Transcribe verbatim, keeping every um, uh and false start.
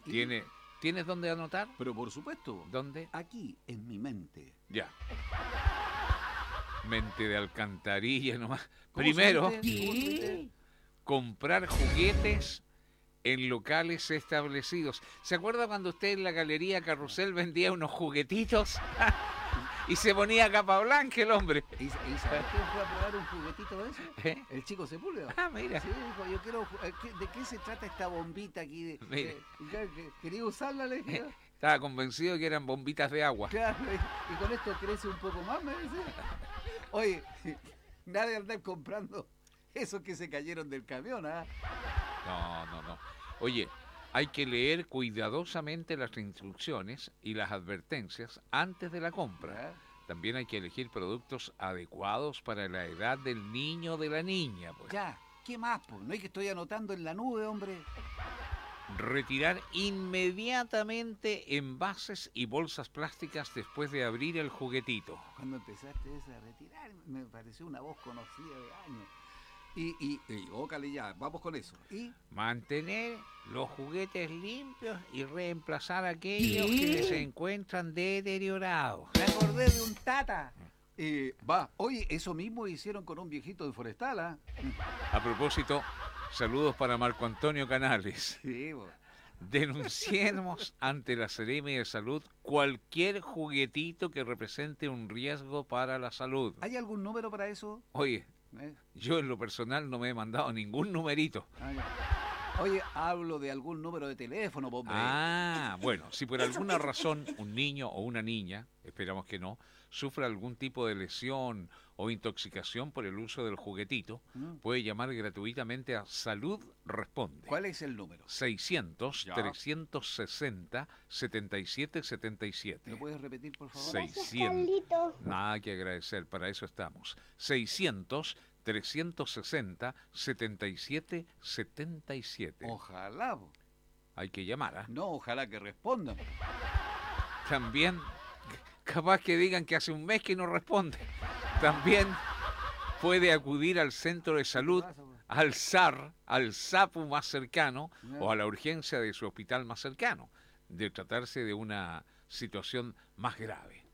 ¿Tiene, ¿Tienes dónde anotar? Pero por supuesto. ¿Dónde? Aquí, en mi mente. Ya. Mente de alcantarilla nomás. ¿Cómo Primero, supiste? ¿Cómo supiste? comprar juguetes en locales establecidos. ¿Se acuerda cuando usted en la galería Carrusel vendía unos juguetitos? Y se ponía capa blanca el hombre. ¿Y, y sabes quién fue a probar un juguetito de eso? ¿Eh? El chico Sepúlveda. Ah, mira. Sí, dijo, yo quiero... ju- ¿De qué se trata esta bombita aquí? De, Mira. de- que- que- ¿Quería usarla? Le dije. Estaba convencido de que eran bombitas de agua. Claro, y, y con esto crece un poco más, me dice. Oye, nadie anda comprando esos que se cayeron del camión, ¿ah? No, no, no. Oye, hay que leer cuidadosamente las instrucciones y las advertencias antes de la compra. También hay que elegir productos adecuados para la edad del niño o de la niña. Pues. Ya, ¿qué más? Pues? No hay que estoy anotando en la nube, hombre. Retirar inmediatamente envases y bolsas plásticas después de abrir el juguetito. Cuando empezaste eso a retirar, me pareció una voz conocida de años. Y, y, y, ócale ya, vamos con eso. ¿Y? Mantener los juguetes limpios y reemplazar aquellos que se encuentran deteriorados. Me acordé de un tata. Eh, va, oye, eso mismo hicieron con un viejito de Forestal, ¿ah? A propósito, saludos para Marco Antonio Canales. Sí, bo. Denunciemos ante la Seremi de Salud cualquier juguetito que represente un riesgo para la salud. ¿Hay algún número para eso? Oye, ¿Eh? yo en lo personal no me he mandado ningún numerito. Ah, ya. Oye, hablo de algún número de teléfono, hombre. Ah, bueno, si por alguna razón un niño o una niña, esperamos que no, sufre algún tipo de lesión o intoxicación por el uso del juguetito, ¿Mm? puede llamar gratuitamente a Salud Responde. ¿Cuál es el número? seiscientos, trescientos sesenta, setenta y siete setenta y siete. ¿Lo puedes repetir, por favor? seiscientos. Nada que agradecer, para eso estamos. seiscientos, trescientos sesenta, setenta y siete setenta y siete. Ojalá. Bo. Hay que llamar, ¿ah? No, ojalá que respondan. También, capaz que digan que hace un mes que no responde. También puede acudir al centro de salud, al S A R, al SAPU más cercano o a la urgencia de su hospital más cercano, de tratarse de una situación más grave.